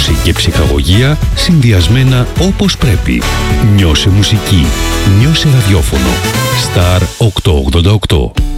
Απόλαυση και ψυχαγωγία συνδυασμένα όπως πρέπει. Νιώσε μουσική. Νιώσε ραδιόφωνο. Star 888.